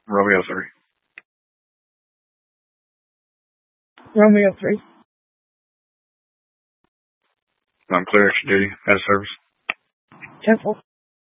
Romeo 3. Romeo 3. I'm clear extra duty. Out of service. Temple.